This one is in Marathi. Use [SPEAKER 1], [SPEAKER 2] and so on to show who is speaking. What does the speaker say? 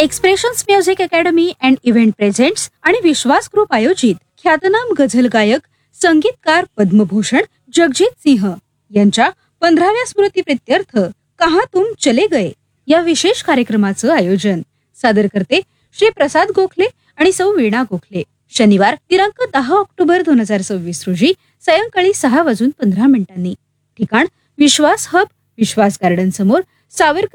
[SPEAKER 1] Expressions music academy and event presents आणि विश्वास ग्रुप आयोजित ख्यातनाम गझल गायक संगीतकार पद्मभूषण जगजीत सिंह यांच्या 15व्या स्मृतिप्रित्यर्थ कहा तुम चले गए या विशेष कार्यक्रमाचं आयोजन. सादर करते श्री प्रसाद गोखले आणि सौ वीणा गोखले. शनिवार दिनांक 10 ऑक्टोबर 2026 रोजी सायंकाळी 6:15 ठिकाण विश्वास हब, विश्वास गार्डन समोर, सावरकर